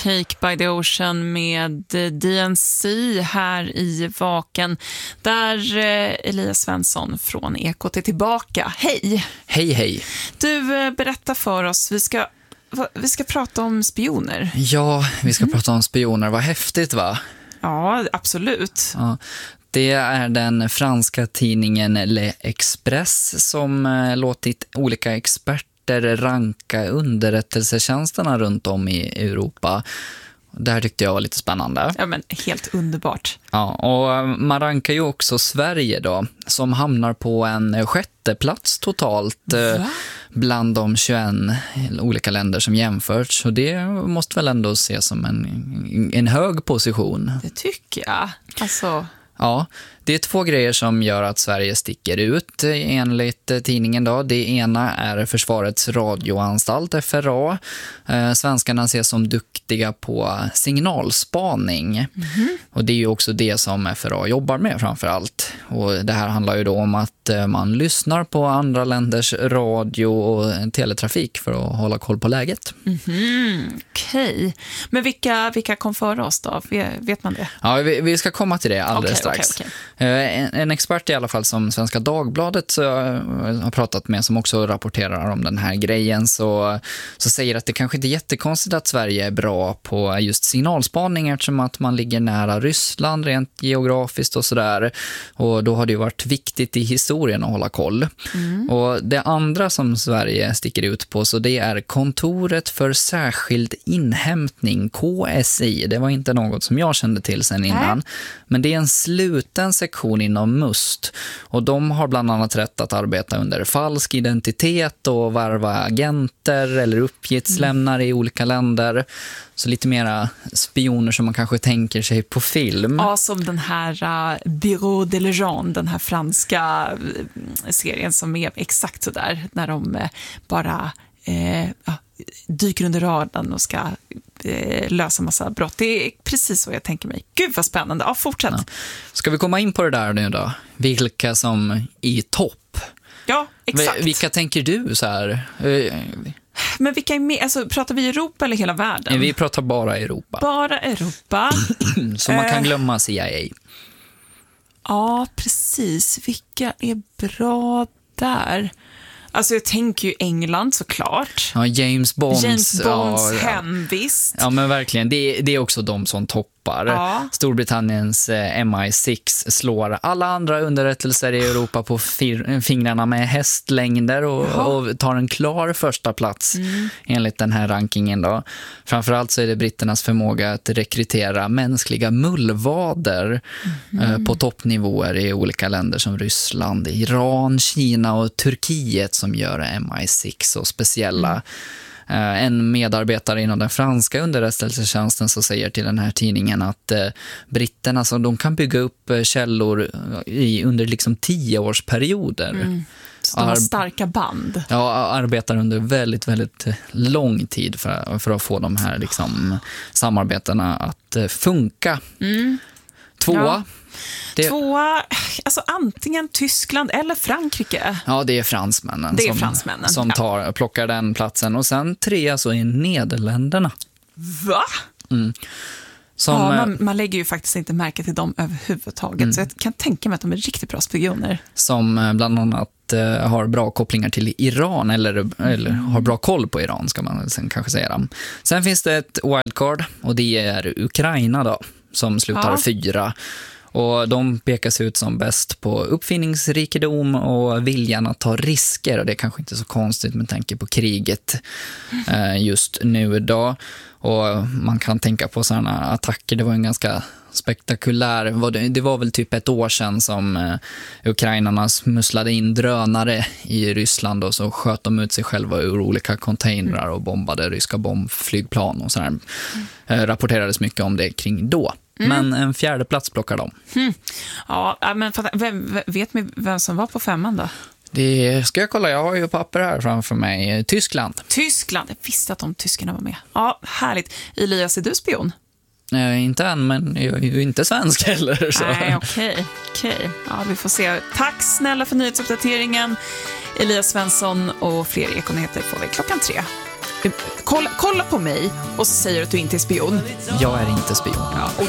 Cake by the Ocean med DNC här i Vaken, där Elias Svensson från Ekot är tillbaka. Hej! Hej, hej. Du, berättar för oss, vi ska prata om spioner. Ja, vi ska prata om spioner. Vad häftigt, va? Ja, absolut. Ja. Det är den franska tidningen Le Express som låtit olika experter ranka underrättelsetjänsterna runt om i Europa. Det här tyckte jag var lite spännande. Ja, men helt underbart. Ja, och man rankar ju också Sverige då, som hamnar på en 6:e plats totalt bland de 21 olika länder som jämförts. Och det måste väl ändå ses som en hög position. Det tycker jag. Alltså... Ja, det är 2 grejer som gör att Sverige sticker ut enligt tidningen då. Det ena är Försvarets radioanstalt, FRA. Svenskarna ses som duktiga på signalspaning. Mm-hmm. Och det är ju också det som FRA jobbar med framför allt. Och det här handlar ju då om att man lyssnar på andra länders radio och teletrafik för att hålla koll på läget. Mm-hmm. Okej. Men vilka kom före oss då? Vet man det? Ja, vi ska komma till det alldeles strax. Okay. En expert i alla fall som Svenska Dagbladet har pratat med, som också rapporterar om den här grejen, så säger att det kanske inte är jättekonstigt att Sverige är bra på just signalspaning, eftersom att man ligger nära Ryssland rent geografiskt och sådär. Och då har det ju varit viktigt i historien att hålla koll. Mm. Och det andra som Sverige sticker ut på, så det är Kontoret för särskild inhämtning, KSI. Det var inte något som jag kände till sen innan. Men det är en sluten sektion inom MUST, och de har bland annat rätt att arbeta under falsk identitet och varva agenter eller uppgiftslämnare i olika länder. Så lite mera spioner som man kanske tänker sig på film. Ja, som den här Bureau de Legend, den här franska serien som är exakt så där, när de bara dyker under radarn och ska lösa massa brott. Det är precis så jag tänker mig. Gud vad spännande. Ja, fortsätt. Ja. Ska vi komma in på det där nu då? Vilka som är i topp? Ja, exakt. Vilka tänker du så här? Men vilka är med? Alltså, pratar vi Europa eller hela världen? Vi pratar bara Europa. Bara Europa. Så man kan glömma CIA. Ja, precis. Vilka är bra där? Alltså jag tänker ju England såklart. Ja, James Bonds hemvist. Ja, men verkligen. Det är också de som toppar. Ja. Storbritanniens MI6 slår alla andra underrättelser i Europa på fingrarna med hästlängder och tar en klar första plats enligt den här rankingen då. Framförallt så är det britternas förmåga att rekrytera mänskliga mullvader på toppnivåer i olika länder som Ryssland, Iran, Kina och Turkiet som gör MI6 så speciella. En medarbetare inom den franska underrättelsetjänsten så säger till den här tidningen att britterna så de kan bygga upp källor under liksom 10-årsperioder. Så de har starka band. Ja, arbetar under väldigt, väldigt lång tid för att få de här liksom samarbetena att funka. Tvåa, alltså antingen Tyskland eller Frankrike. Ja, det är fransmännen. Som plockar den platsen. Och sen 3 så är Nederländerna. Va? Man lägger ju faktiskt inte märke till dem överhuvudtaget. Så jag kan tänka mig att de är riktigt bra spioner. Som bland annat har bra kopplingar till Iran eller har bra koll på Iran, ska man sen kanske säga. Sen finns det ett wildcard, och det är Ukraina då, som slutar 4. Och de pekas ut som bäst på uppfinningsrikedom och viljan att ta risker. Och det är kanske inte så konstigt med tanke på kriget just nu då. Och man kan tänka på sådana attacker. Det var en ganska spektakulär... Det var väl typ 1 år sedan som ukrainarna musslade in drönare i Ryssland, och så sköt de ut sig själva ur olika containrar och bombade ryska bombflygplan och sådär. Rapporterades mycket om det kring då. Men en 4:e plats plockar de. Ja, men vet vi vem som var på 5:an då? Det ska jag kolla, jag har ju papper här framför mig. Tyskland, jag visste att de tyskarna var med. Ja, härligt. Elias, är du spion? Inte än, men jag är ju inte svensk heller. Så. Nej, okej. Ja, vi får se. Tack snälla för nyhetsuppdateringen. Elias Svensson, och fler Ekonyheter får vi 3:00. Kolla på mig och så säger du att du inte är spion. Jag är inte spion. Ja, och